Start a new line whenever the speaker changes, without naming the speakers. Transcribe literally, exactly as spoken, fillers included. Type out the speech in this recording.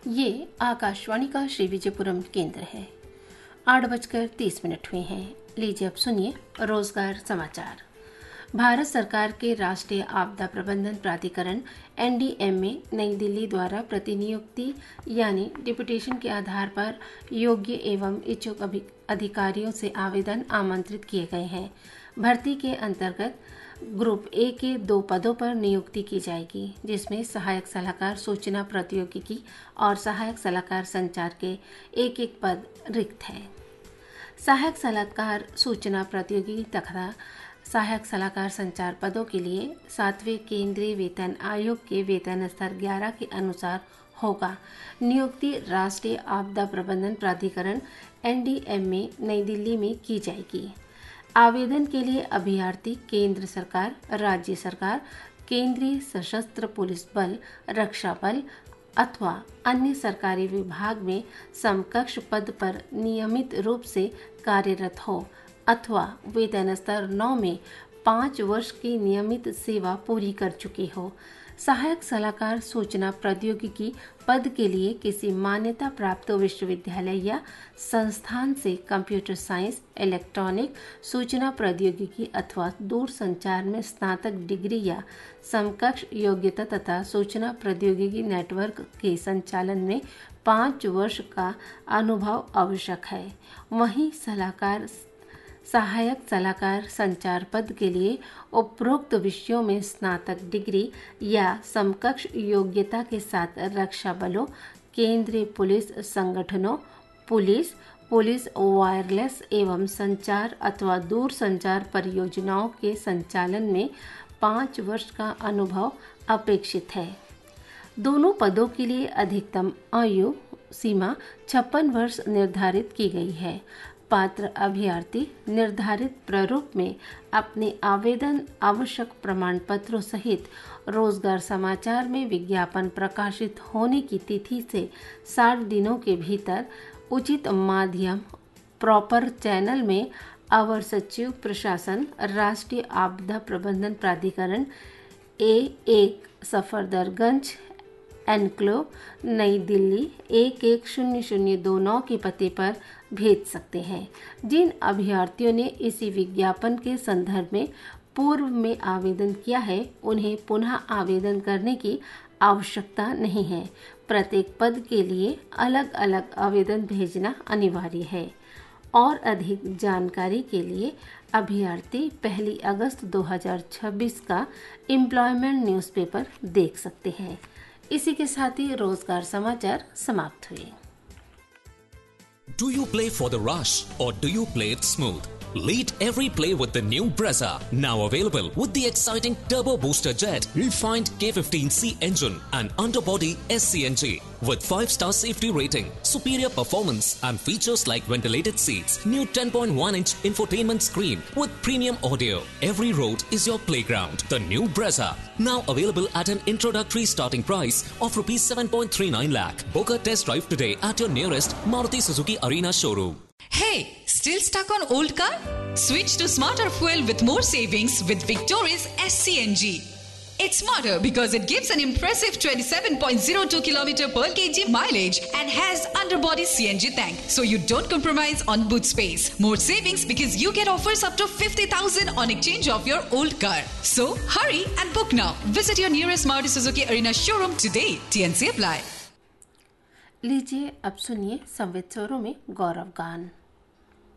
ये आकाशवाणी का श्री विजयपुरम केंद्र है। आठ बजकर तीस मिनट हुए हैं। लीजिए अब सुनिए रोजगार समाचार। भारत सरकार के राष्ट्रीय आपदा प्रबंधन प्राधिकरण एन डी एम ए नई दिल्ली द्वारा प्रतिनियुक्ति यानी डिप्यूटेशन के आधार पर योग्य एवं इच्छुक अधिकारियों से आवेदन आमंत्रित किए गए हैं। भर्ती के अंतर्गत ग्रुप ए के दो पदों पर नियुक्ति की जाएगी, जिसमें सहायक सलाहकार सूचना प्रौद्योगिकी और सहायक सलाहकार संचार के एक एक पद रिक्त है। सहायक सलाहकार सूचना प्रौद्योगिकी तथा सहायक सलाहकार संचार पदों के लिए सातवें केंद्रीय वेतन आयोग के वेतन स्तर ग्यारह के अनुसार होगा। नियुक्ति राष्ट्रीय आपदा प्रबंधन प्राधिकरण एन डी एम ए नई दिल्ली में की जाएगी। आवेदन के लिए अभ्यर्थी केंद्र सरकार, राज्य सरकार, केंद्रीय सशस्त्र पुलिस बल, रक्षा बल अथवा अन्य सरकारी विभाग में समकक्ष पद पर नियमित रूप से कार्यरत हो अथवा वेतन स्तर नौ में पाँच वर्ष की नियमित सेवा पूरी कर चुकी हो। सहायक सलाहकार सूचना प्रौद्योगिकी पद के लिए किसी मान्यता प्राप्त विश्वविद्यालय या संस्थान से कंप्यूटर साइंस, इलेक्ट्रॉनिक, सूचना प्रौद्योगिकी अथवा दूर संचार में स्नातक डिग्री या समकक्ष योग्यता तथा सूचना प्रौद्योगिकी नेटवर्क के संचालन में पाँच वर्ष का अनुभव आवश्यक है। वहीं सलाहकार सहायक सलाहकार संचार पद के लिए उपरोक्त विषयों में स्नातक डिग्री या समकक्ष योग्यता के साथ रक्षा बलों, केंद्रीय पुलिस संगठनों, पुलिस, पुलिस वायरलेस एवं संचार अथवा दूर संचार परियोजनाओं के संचालन में पाँच वर्ष का अनुभव अपेक्षित है। दोनों पदों के लिए अधिकतम आयु सीमा छप्पन वर्ष निर्धारित की गई है। पात्र अभ्यर्थी निर्धारित प्रारूप में अपने आवेदन आवश्यक प्रमाण पत्रों सहित रोजगार समाचार में विज्ञापन प्रकाशित होने की तिथि से साठ दिनों के भीतर उचित माध्यम प्रॉपर चैनल में अवर सचिव प्रशासन, राष्ट्रीय आपदा प्रबंधन प्राधिकरण ए एक सफदरगंज एनक्लेव नई दिल्ली एक एक शून्य शून्य दो नौ के पते पर भेज सकते हैं। जिन अभ्यर्थियों ने इसी विज्ञापन के संदर्भ में पूर्व में आवेदन किया है, उन्हें पुनः आवेदन करने की आवश्यकता नहीं है। प्रत्येक पद के लिए अलग अलग आवेदन भेजना अनिवार्य है। और अधिक जानकारी के लिए अभ्यर्थी पहली अगस्त दो हज़ार छब्बीस का एम्प्लॉयमेंट न्यूज़पेपर देख सकते हैं। इसी के साथ ही रोजगार समाचार समाप्त हुए।
Do you play for the rush or do you play it smooth? Lead every play with the new Brezza, now available with the exciting turbo booster jet, refined K fifteen C engine and underbody S C N G with five star safety rating, superior performance and features like ventilated seats, new ten point one inch infotainment screen with premium audio. Every road is your playground. The new Brezza, now available at an introductory starting price of rupees seven point three nine lakh. Book a test drive today at your nearest Maruti Suzuki Arena showroom.
Hey, still stuck on old car? Switch to smarter fuel with more savings with Victoria's S C N G. It's smarter because it gives an impressive twenty-seven point zero two kilometer per kg mileage and has underbody C N G tank, so you don't compromise on boot space. More savings because you get offers up to fifty thousand on exchange of your old car. So hurry and book now. Visit your nearest Maruti Suzuki Arena showroom today. T N C apply.
लीजिए अब सुनिए संवित स्वरों में गौरव गान।